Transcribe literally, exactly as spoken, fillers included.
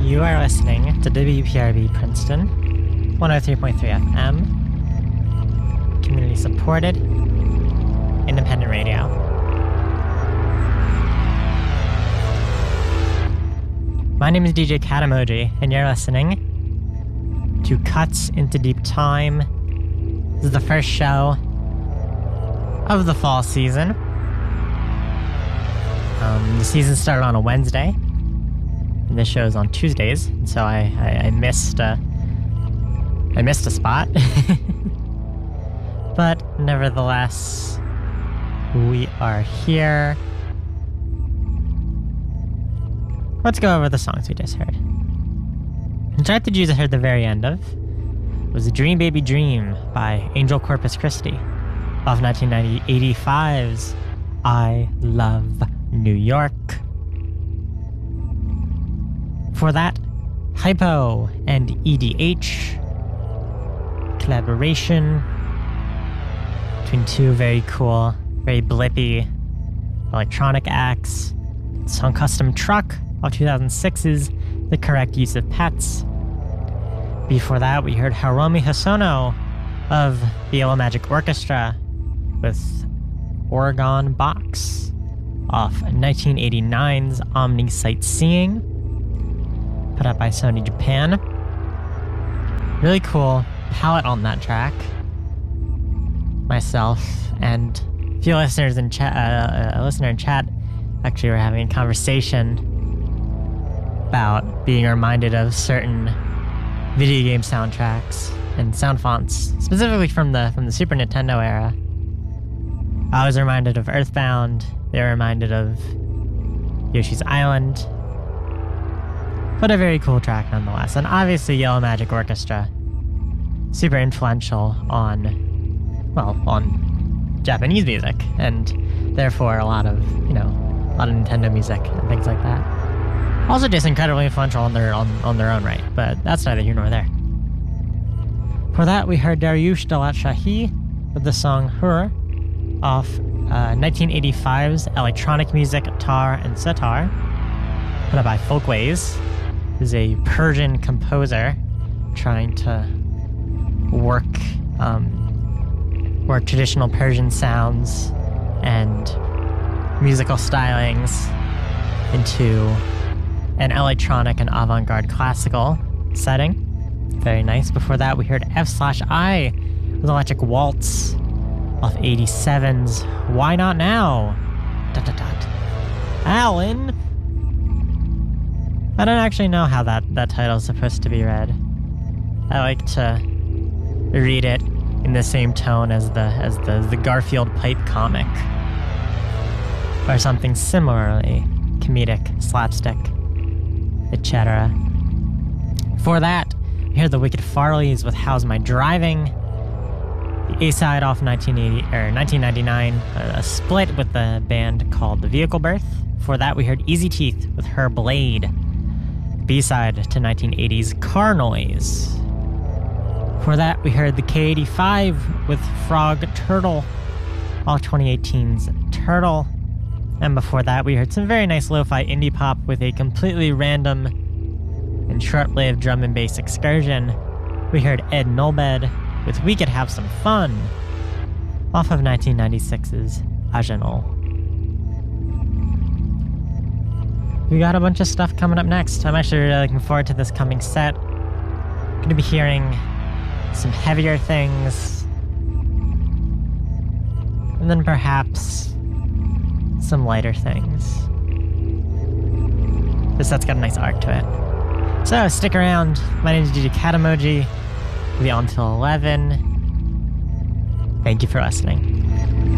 You are listening to W P R B Princeton, one oh three point three F M, community-supported, independent radio. My name is D J Katamoji, and you're listening to Cuts into Deep Time. This is the first show of the fall season. Um, the season started on a Wednesday, and this show is on Tuesdays, and so I, I, I missed uh, I missed a spot. But nevertheless, we are here. Let's go over the songs we just heard. The track that you just heard at the very end of was Dream Baby Dream by Angel Corpus Christi off nineteen eighty-five's I Love New York. For that, Hypo and E D H collaboration between two very cool, very blippy electronic acts. Song Custom Truck of two thousand six's The Correct Use of Pets. Before that, we heard Hiromi Hosono of the Yellow Magic Orchestra with Oregon Box off nineteen eighty-nine's Omni Sightseeing, put out by Sony Japan. Really cool palette on that track. Myself and a few listeners in chat, uh, a listener in chat, actually were having a conversation about being reminded of certain video game soundtracks and sound fonts, specifically from the from the Super Nintendo era. I was reminded of Earthbound. They were reminded of Yoshi's Island. But a very cool track nonetheless. And obviously Yellow Magic Orchestra, super influential on, well, on Japanese music, and therefore a lot of, you know, a lot of Nintendo music and things like that. Also just incredibly influential on their on, on their own right, but that's neither here nor there. For that, we heard Dariush Dalat Shahi with the song Hur off uh, nineteen eighty-five's Electronic Music, Tar and Sitar, put out by Folkways, who's a Persian composer trying to work um, work traditional Persian sounds and musical stylings into an electronic and avant-garde classical setting. Very nice. Before that, we heard F slash I with Electric Waltz off eighty-seven's Why Not Now? Dot, dot, dot. Alan? I don't actually know how that, that title is supposed to be read. I like to read it in the same tone as the as the, the Garfield pipe comic, or something similarly comedic, slapstick, et cetera. For that, we hear the Wicked Farleys with How's My Driving, the A-side off nineteen eighty or nineteen ninety-nine, a, a split with the band called The Vehicle Birth. For that, we heard Easy Teeth with Her Blade, B-side to nineteen eighty's Car Noise. For that, we heard the K eighty-five with Frog Turtle off twenty eighteen's Turtle. And before that, we heard some very nice lo-fi indie pop with a completely random and short-lived drum and bass excursion. We heard Ed Nolbed with We Could Have Some Fun off of nineteen ninety-six's Agenol. We got a bunch of stuff coming up next. I'm actually really looking forward to this coming set. Going to be hearing some heavier things, and then perhaps some lighter things. This set's got a nice arc to it. So stick around. My name is D J Katamoji. We'll be on till eleven. Thank you for listening.